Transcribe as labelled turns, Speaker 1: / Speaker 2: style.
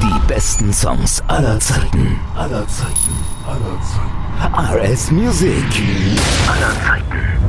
Speaker 1: Die besten Songs aller Zeiten. RS Music. Aller Zeiten.